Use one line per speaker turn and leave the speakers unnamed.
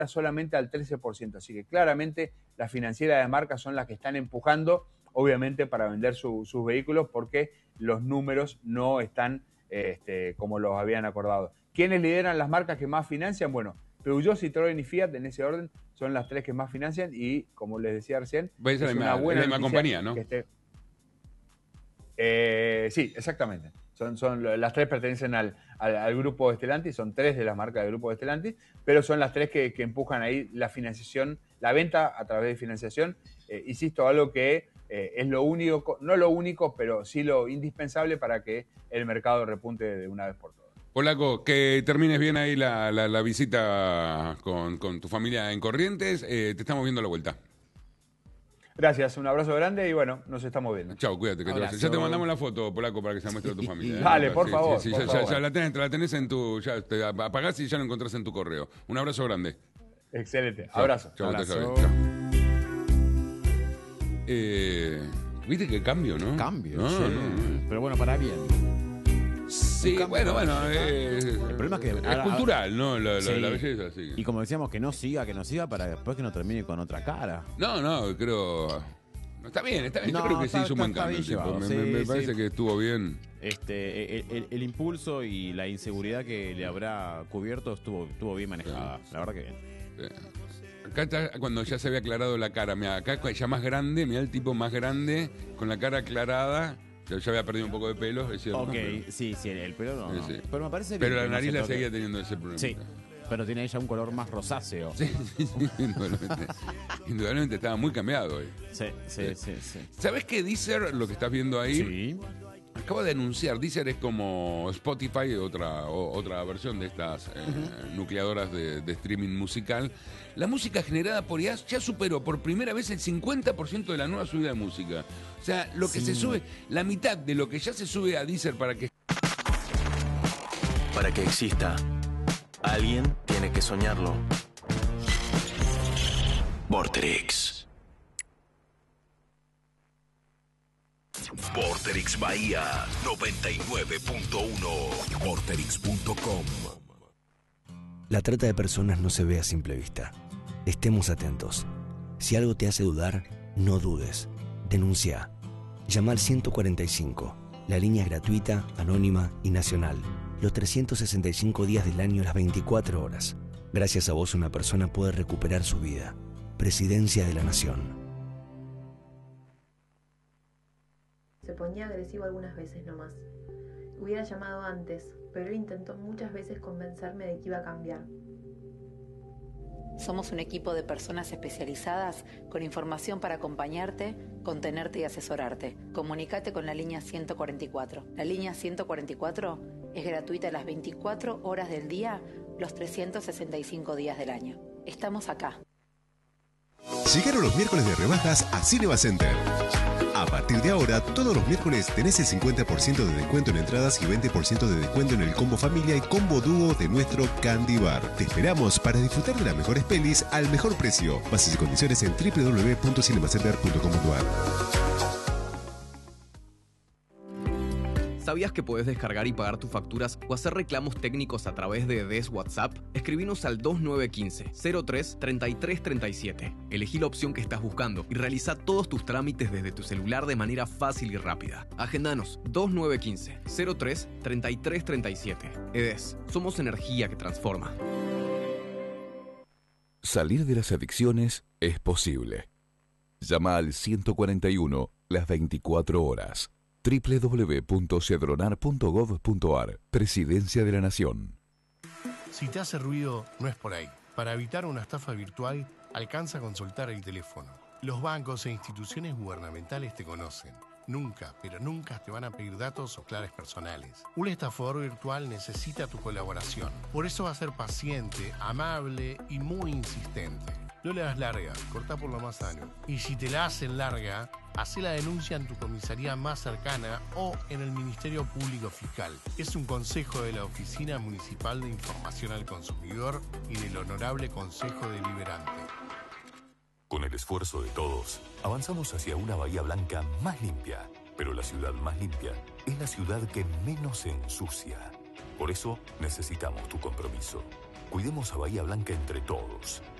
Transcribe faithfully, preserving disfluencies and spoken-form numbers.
solamente al trece por ciento. Así que claramente las financieras de marca son las que están empujando, obviamente, para vender su, sus vehículos porque los números no están este, como los habían acordado. ¿Quiénes lideran las marcas que más financian? Bueno, Peugeot, Citroën y Fiat, en ese orden, son las tres que más financian y, como les decía recién,
es
es
una buena
noticia
compañía, ¿no?
Que esté... eh, sí, exactamente. Son, son, las tres pertenecen al, al, al grupo Stellantis, son tres de las marcas del grupo Stellantis, pero son las tres que, que empujan ahí la financiación, la venta a través de financiación. Eh, insisto, algo que eh, es lo único, no lo único, pero sí lo indispensable para que el mercado repunte de una vez por todas.
Polaco, que termines bien ahí la, la, la visita con, con tu familia en Corrientes. Eh, te estamos viendo a la vuelta.
Gracias, un abrazo grande y bueno, nos estamos viendo.
Chao, cuídate. Que te ya te mandamos la foto, Polaco, para que se la muestre a tu familia. ¿eh?
Dale, por
sí,
favor.
Sí, sí,
por
ya,
favor.
ya, ya la, tenés, la tenés en tu... Ya te apagás y ya lo encontrás en tu correo. Un abrazo grande.
Excelente.
Chao,
Abrazo.
Chao,
Abrazo.
chao. Eh, ¿Viste qué cambio, no?
Cambio,
no,
sí.
no, no.
Pero bueno, para bien.
Sí, bueno, bueno, eh,
El problema es que
es
ahora-
cultural, ¿no? La, la,
Sí.
la belleza, sí.
Y como decíamos, que no siga, que no siga para después que no termine con otra cara.
No, no, creo... Está bien, está bien.
No,
Yo creo que
está-
sí hizo un buen
está
cambio.
bien
Tipo.
llevado,
Me,
sí,
me- me
sí.
parece que estuvo bien.
Este, el, el- el impulso y la inseguridad que le habrá cubierto estuvo, estuvo bien manejada. La verdad que bien.
Eh, Acá está, cuando ya se había aclarado la cara, mira, acá ya más grande, mira el tipo más grande, con la cara aclarada, ya, ya había perdido un poco de pelo, es cierto.
Ok,
Pero,
sí, sí, el pelo no. no.
Sí, sí.
Pero me parece bien
pero
que
la
no
nariz
se
la
toque.
seguía teniendo ese problema.
Sí, pero tiene ella un color más rosáceo.
Sí, sí, sí, indudablemente. Indudablemente estaba muy cambiado hoy.
Sí, sí, sí, sí.
¿Sabés qué Deezer, lo que estás viendo ahí?
Sí.
Acaba de anunciar, Deezer es como Spotify, otra, o- otra versión de estas eh, uh-huh. nucleadoras de, de streaming musical. La música generada por I A ya superó por primera vez el cincuenta por ciento de la nueva subida de música. O sea, lo que
Sí.
se sube, la mitad de lo que ya se sube a Deezer para que...
Para que exista, alguien tiene que soñarlo. Vorterix.
Vorterix Bahía noventa y nueve punto uno. Vorterix punto com.
La trata de personas no se ve a simple vista. Estemos atentos. Si algo te hace dudar, no dudes. Denuncia. Llama al ciento cuarenta y cinco, la línea gratuita, anónima y nacional. Los trescientos sesenta y cinco días del año, las veinticuatro horas. Gracias a vos una persona puede recuperar su vida. Presidencia de la Nación.
Se ponía agresivo algunas veces nomás. Hubiera llamado antes, pero él intentó muchas veces convencerme de que iba a cambiar.
Somos un equipo de personas especializadas con información para acompañarte, contenerte y asesorarte. Comunicate con la línea ciento cuarenta y cuatro. La línea ciento cuarenta y cuatro es gratuita las veinticuatro horas del día, los trescientos sesenta y cinco días del año. Estamos acá.
Llegaron los miércoles de rebajas a Cinema Center. A partir de ahora, todos los miércoles tenés el cincuenta por ciento de descuento en entradas y veinte por ciento de descuento en el combo familia y combo dúo de nuestro Candy Bar. Te esperamos para disfrutar de las mejores pelis al mejor precio. Bases y condiciones en doble u doble u doble u punto cinemacenter punto com punto a r.
¿Sabías que podés descargar y pagar tus facturas o hacer reclamos técnicos a través de D E S WhatsApp? Escribinos al dos nueve uno cinco, cero tres, treinta y tres treinta y siete. Elegí la opción que estás buscando y realiza todos tus trámites desde tu celular de manera fácil y rápida. Agendanos dos nueve uno cinco, cero tres, treinta y tres treinta y siete. E D E S, somos energía que transforma.
Salir de las adicciones es posible. Llama al ciento cuarenta y uno las veinticuatro horas. doble u doble u doble u punto cedronar punto gov punto a r. Presidencia de la Nación.
Si te hace ruido, no es por ahí. Para evitar una estafa virtual, alcanza a consultar el teléfono. Los bancos e instituciones gubernamentales te conocen. Nunca, pero nunca te van a pedir datos o claves personales. Un estafador virtual necesita tu colaboración. Por eso va a ser paciente, amable y muy insistente. No le das larga, cortá por lo más sano. Y si te la hacen larga, hacé la denuncia en tu comisaría más cercana o en el Ministerio Público Fiscal. Es un consejo de la Oficina Municipal de Información al Consumidor y del Honorable Consejo Deliberante.
Con el esfuerzo de todos, avanzamos hacia una Bahía Blanca más limpia. Pero la ciudad más limpia es la ciudad que menos se ensucia. Por eso necesitamos tu compromiso.
Cuidemos a Bahía Blanca entre todos.